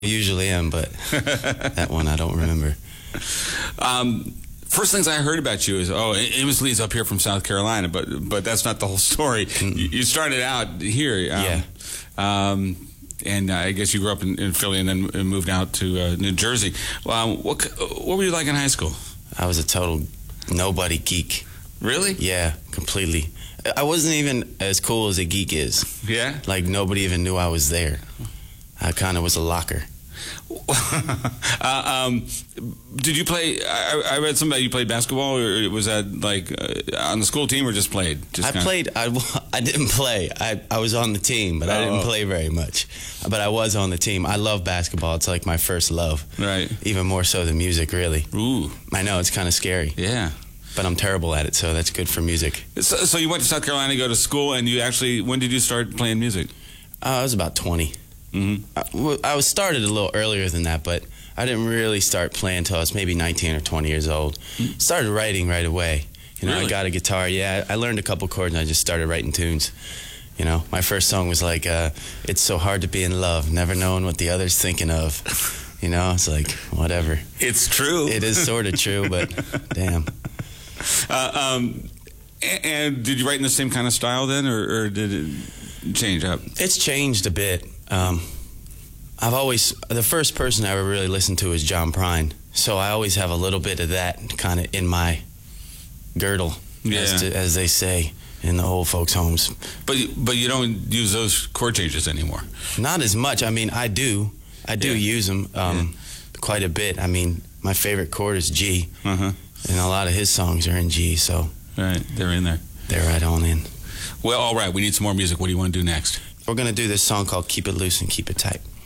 usually am, but that one I don't remember. First things I heard about you is, Amos Lee's up here from South Carolina, but that's not the whole story. You started out here. Yeah. And I guess you grew up in Philly and then moved out to New Jersey. What were you like in high school? I was a total nobody geek. Really? Yeah, completely. I wasn't even as cool as a geek is. Yeah? Like, nobody even knew I was there. I kind of was a locker. Did you play? I read something about you played basketball, or was that like on the school team, or just played? I didn't play. I was on the team, but I didn't play very much. But I was on the team. I love basketball. It's like my first love. Right. Even more so than music, really. Ooh. I know, it's kind of scary. Yeah. But I'm terrible at it, so that's good for music. So you went to South Carolina to go to school, and when did you start playing music? I was about 20. Mm-hmm. I was started a little earlier than that, but I didn't really start playing until I was maybe 19 or 20 years old. Started writing right away. Really? I got a guitar. Yeah, I learned a couple chords and I just started writing tunes. My first song was like, "It's so hard to be in love, never knowing what the other's thinking of." It's like, whatever. It's true. It is sort of true, but damn. And did you write in the same kind of style then, or did it change up? It's changed a bit. The first person I ever really listened to was John Prine, so I always have a little bit of that kind of in my girdle, as they say in the old folks' homes. But you don't use those chord changes anymore? Not as much. I mean, I do use them quite a bit. I mean, my favorite chord is G, and a lot of his songs are in G, so right, they're in there. They're right on in. Well, all right, we need some more music. What do you want to do next? We're going to do this song called Keep It Loose and Keep It Tight.